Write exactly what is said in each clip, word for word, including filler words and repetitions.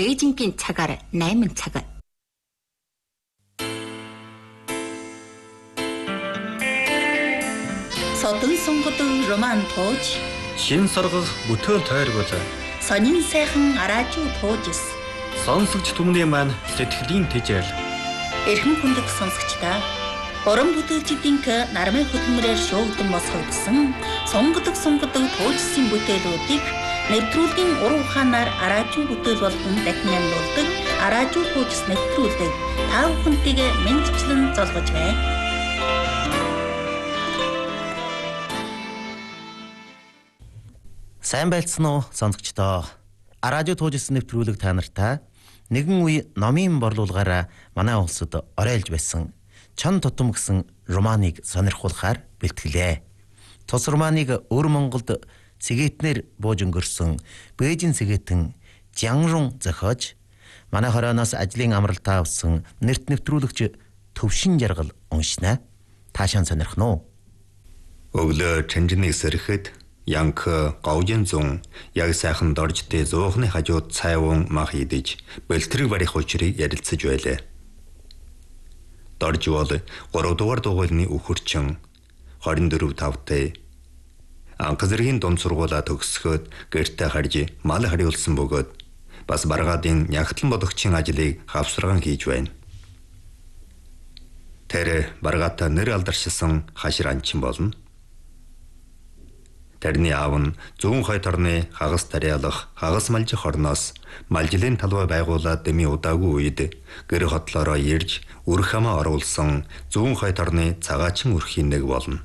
Бээжингийн цагаар найман цаг. Содон сонгодог роман тууж, шин саргах бүтээл тойргол, сонин сайхан араажуу туужс. сонсогч түмний маань сэтгэлийн тэжээл. Эрхэм хүндэт сонсогчдаа уран бүтээлчдийн нармын хөдөлмөрөөр шуугдан босгогдсон сонгодог сонгодог туужсын бүтээлүүдийг нэвтрүүлгийн уран ухаанаар араажуу бүтээл болгон дахин амьуулдаг араажуу туужс нэвтрүүлдэг та бүхэнтэйг мэндчлэн золгож байна. Сайн байлцсан уу сонсогчдоо. Араажуу туужс нэвтрүүлэг та нартай нэгэн үе номын борлуулгаараа манай улсад орайлж байсан Чон тутам гэсэн романыг сонирхуулахаар бэлтгэлээ. Тус романыг өвөр Монголд цэгэтнэр бууж өнгөрсөн Бээжин цэгэтэн Жианрун зохиож манай хорооноос ажлын амралтаа авсан нэрт нэвтрүүлэгч Төвшин Жаргал уншнаа. Таашаан сонирхно уу? Өглөө Чанжины сэрэхэд Янк Гаужинзун яг сайхан доржтэй зуухны хажууд цайван мах идэж бэлтрэг барих учрыг ярилцаж байлаа. Дорж бол гурав дугаар дугуйлны өхөрчин двадцать четыре тавтай анх зэргийн дунд сургуулаа төгсгөөд гэртээ харж мал хариулсан бөгөөд бас баргаадын нягтлан бодогчийн ажлыг хавсарган хийж байна. Тэр баргаатаа нэр алдаршсан хашир анчин болно. Тэрний аав нь зүүн хойд орны хагас тариалах хагас малжих орноос малжлын талбай байгуулаад дэмий удаагүй үед гэр хотлороо ирж үрх хамаа оруулсан зүүн хойд орны цагаачин үрхийн нэг болно.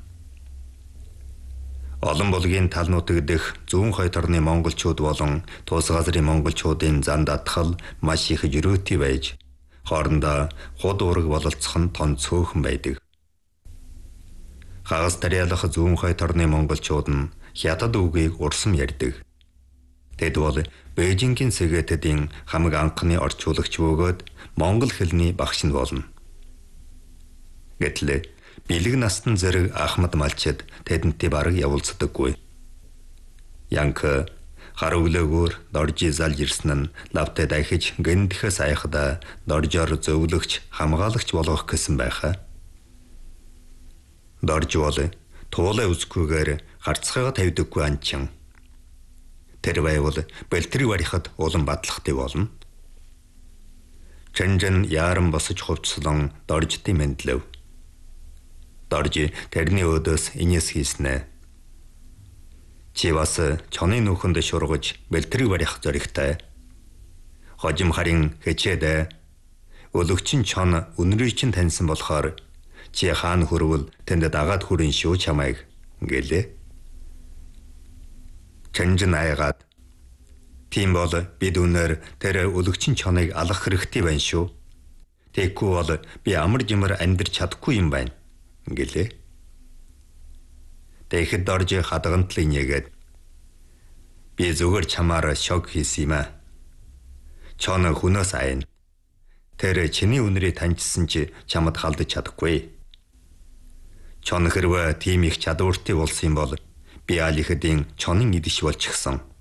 Олон булгийн тал нутаг дэх зүүн хойд орны монголчууд болон тус газрын монголчуудын зан датгал маш их жирөөтэй байж хоорондоо худ ураг бололцох нь тон цөөхөн байдаг. Хагас тариалах зүүн хойд орны монголчууд нь хятад үгийг урсам ярьдаг. Тэд бол Бээжингийн цэгээтэдийн хамаг анхны орчуулагч бөгөөд монгол хэлний багш нь болно. Гэтэл бэлэг настан зэрэг Ахмад малчид тэдэнтэй бараг явуулцдаггүй. Янк хар өглөөгөөр доржи залж ирсэн нь лавтай дахиж гэндэхээс аяхда доржоор зөвлөгч хамгаалагч болгох гэсэн байхаа. Дорж бол туулаа үзэхгүйгээр харцгайгаа тавьдаггүй анчин. Тэр байвал бэлтрэг барихад улам батлахтай болно. Чанжин яран босож хувцлан доржтой мэндлэв. Доржи тэрний өдөөс инээс хийснэ. Чи бас чоны нүхэнд шургаж бэлтрэг барих зоригтой. Хожим харин хэчээд өлөгчин чон үнрийг чинь таньсан болохоор чи хаан хөрвөл тэнд дагаад хүрэн шүү чамайг гэлээ. Чанжин аягаад тийм бол бид өнөр тэр өлөгчин чоныг алах хэрэгтэй байна шүү. Тэгэхгүй бол би амар жимэр амьдрч чадахгүй юм байна гэлээ. Тэгэхэд дорж хадгантлын нэгэд би зүгээр чамаар шок хийсэн юм аа. Чон хүнээс айн. Тэр чиний үнрийг таньжсан чи чамд халдаж чадахгүй. Чон хэрвээ тийм их чадвартай болсон юм бол би алихэдийн чонын идэж болчихсон.